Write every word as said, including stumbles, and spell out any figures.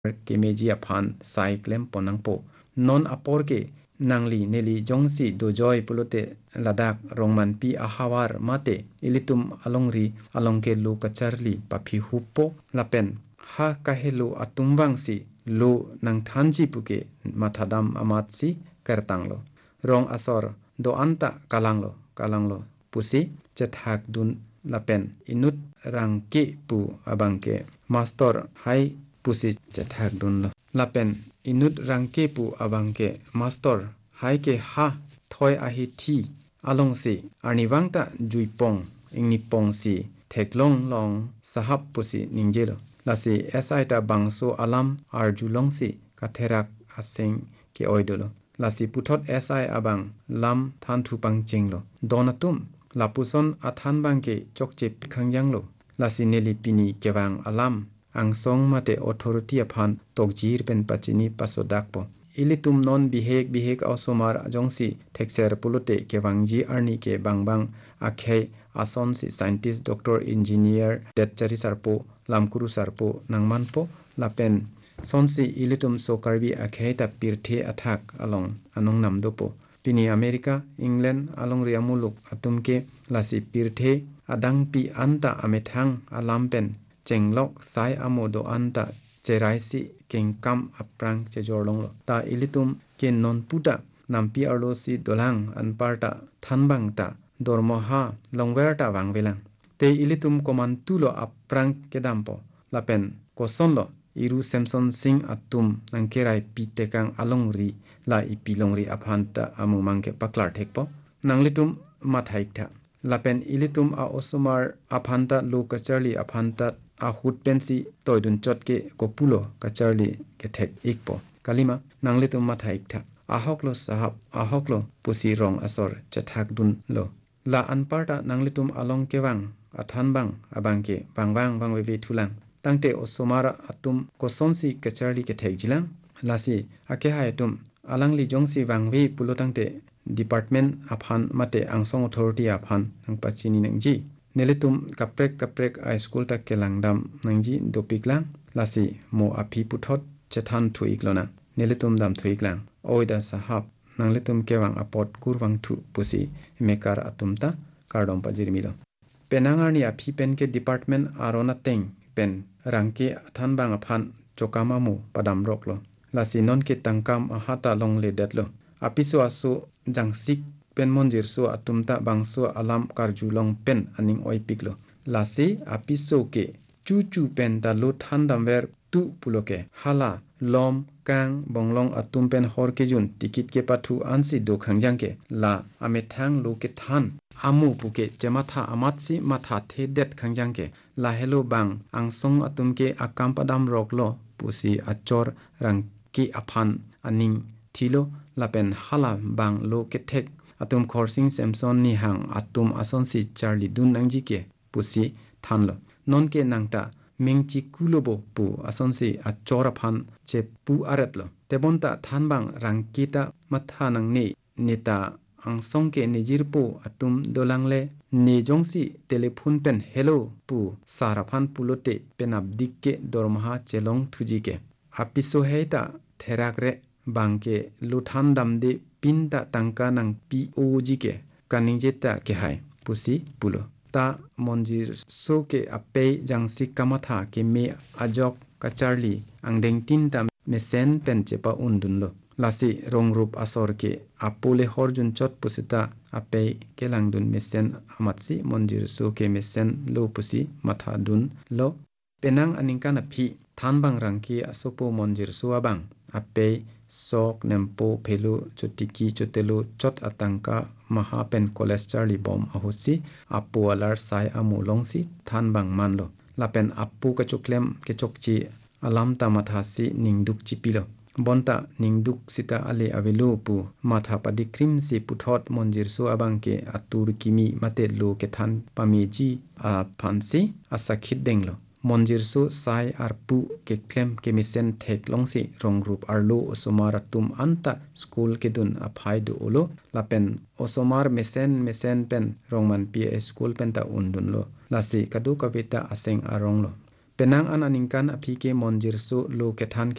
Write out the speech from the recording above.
ke meji aphan sai klem ponang po non apor ke nangli neli jongsi dojoy pulote ladak rongman pi ahawar mate ilitum alongri alongke lu kacharli papi hupo lapen ha kahelu atumbang si lu nang thanji puke mathadam amatsi kertanglo rong asor do anta kalanglo kalanglo pusi chethak dun lapen inut rangke pu abangke master hai pusi chethak dun lo lapen inut rangke pu abangke master hai ke ha thoi ahi thi along si arniwangta juipong ingni pong si theklong long sahap pusi ningjelo lasi esaita bangso alam arjulong si katherak aseng ke oidolo lasi puthot esai abang lam thantu pangchinglo donatum lapuson athan bangke chokche pikhangjanglo lasi neli pini kewang alam angsong mate authority aphan tokjir pen pachini pasodakpo ilitum non bihek bihek ausomar jongsi thekser pulote kewangji arni ke bangbang akhei ason si scientist doctor engineer detchari sarpo lamkuru sarpo nangmanpo lapen sonsi ilitum sokarbi akhei ta pirthe athak along anong namdopo pini Amerika England along riamuluk atumke lasi pirthe adangpi anta amethang alampen chenglok sai amodo anta cheraisi kengkam aprang chejorlong ta ilitum ke non puta nampi arlosi dolang anparta thanbangta dormoha longwerta wangvelang te ilitum komantulo aprang kedampo lapen kosonlo iru Samson Singh atum nangkerai pitekang alongri la ipilongri aphanta amumangke paklar thekpo nanglitum mathaikta lapen ilitum a osomar aphanta lo kacharli aphanta a hutpensi toidun chotke kopulo kacharli ke thek ikpo kalima nanglitum mathaikta ahoklo sahab ahoklo pusi rong asor chathak dun lo la anparta nanglitum along kewang athanbang abangke bangwang bangwe thulang tangte osomara atum kosonsi kacharli ke thek jilang lasi akehaetum alangli jongsi wangwe pulo tangte department aphan mate angsong authority aphan nang pachini nangji nelitum kaprek kaprek a school tak kelangdam nangji dopiklang lasi mo api puthot chethan thuiklona nelitum dam thuiklang oida sahab nangletum kewang apot kurwang thu pusi mekar atumta kardom pajirmilo penangarni api penke department arona teng pen rangke thanbang aphan chokamamu padam roklo lasi nonke tangkam ahata longle detlo apiso aso jangsik pen monjir so atumta bangso alam karjulong pen aning oipiklo lasi apiso ke chuchu pen da lo thandam ver tu puloke hala lom kang bonglong atum pen hor ke jun tikit ke pathu ansi do khangjangke la amethang lo ke than amu puke jematha amatsi matha the det khangjangke la hello bang angsong atumke akam padam roklo pusi achor rangki aphan aning thilo lapen hala bang lo ke thek atum khorsing Samson ni hang atum asonsi charli dun nangji ke pusi thanlo nonke nangta mengchi kulobo pu asonsi achora phan che pu aretlo tebonta thanbang rangkita matha nangne neta angsongke nijirpo atum dolangle nejongsi telephone pen hello pu saraphan pulote penabdikke dormaha chelong thujike apiso heita therakre bangke luthan damde pinta tangka nang pojike kaningjeta ke hai pusi pulo ta monjir soke ape jangsi kamatha ke me ajok kacharli angdeng tinta mesen penchepa undunlo lasi ronggrup asor ke apole horjun chot pusita ape kelangdun mesen amatsi monjir soke mesen lo pusi matha dun lo penang aningkana phi thanbang rangki asopo monjir suabang ape sok nempo phelu chotiki chotelu chot atangka mahapen cholesterol bom ahosi apu alar sai amulongsi thanbang manlo lapen apu ka choklem ke chokchi alam ta mathasi ningduk chipilo bonta ningduk sita ale avelu pu matha padikrim si puthot monjir su abangke atur kimi mate lo ke than pamiji a phansi asakhit denglo monjir su sai arpu ke klem ke misen thek longsi ronggrup arlo osomar tum anta school ke dun aphai do olo lapen osomar mesen mesen pen rongman pi school pen ta undun lo lasi kadu kavita aseng aronglo penang an aningkan aphi ke monjir su lo ke than